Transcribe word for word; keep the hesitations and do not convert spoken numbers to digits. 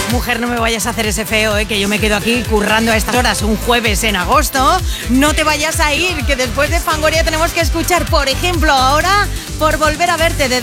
Mujer, no me vayas a hacer ese feo, ¿eh? Que yo me quedo aquí currando a estas horas un jueves en agosto. No te vayas a ir, que después de Fangoria tenemos que escuchar, por ejemplo, ahora Por volver a verte de